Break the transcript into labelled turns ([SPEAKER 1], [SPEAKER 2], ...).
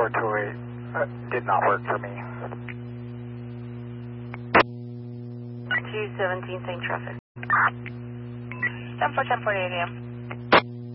[SPEAKER 1] 428 did not work for me.
[SPEAKER 2] 217, same traffic.
[SPEAKER 3] 10 for 10 for 8 a.m.